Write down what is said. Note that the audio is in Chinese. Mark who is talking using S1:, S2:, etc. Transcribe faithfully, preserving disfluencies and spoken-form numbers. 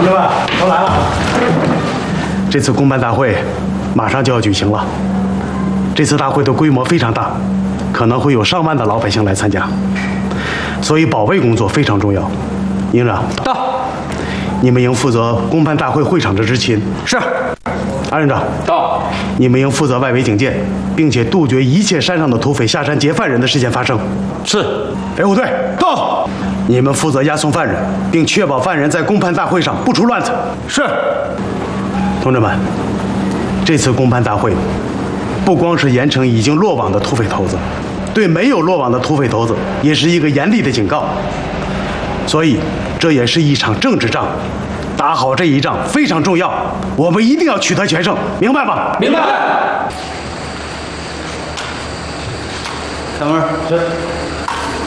S1: 同志们，都来了。这次公办大会马上就要举行了。这次大会的规模非常大，可能会有上万的老百姓来参加，所以保卫工作非常重要。营长
S2: 到。
S1: 你们应负责公办大会会场的执勤。
S2: 是。
S1: 二营长
S2: 到。
S1: 你们应负责外围警戒，并且杜绝一切山上的土匪下山劫犯人的事件发生。
S2: 是。
S1: 北虎队到。你们负责押送犯人，并确保犯人在公办大会上不出乱子。
S2: 是。
S1: 同志们，这次公办大会不光是严惩已经落网的土匪头子，对没有落网的土匪头子也是一个严厉的警告。所以，这也是一场政治仗，打好这一仗非常重要，我们一定要取得全胜，明白吗？
S2: 明白。
S3: 小妹儿，是。